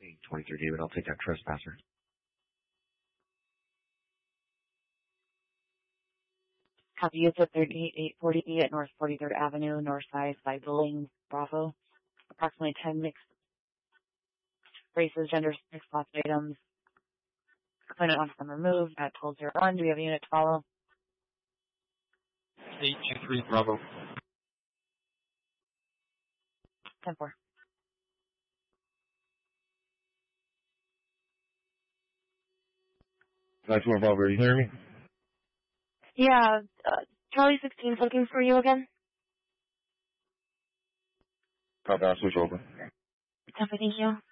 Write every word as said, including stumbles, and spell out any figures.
eight twenty-three, David. I'll take that trespasser. Copy. It's at thirty-eight forty-eight at North forty-third Avenue, north side by Billings, Bravo. Approximately ten mixed races, genders, mixed class items. Component on from removed at twelve oh one. Do we have a unit to follow? eight two three Bravo. ten four. nine two one Bravo, are you hearing me? Yeah, uh, Charlie sixteen is looking for you again. Copy, I'll switch over. Copy, thank you.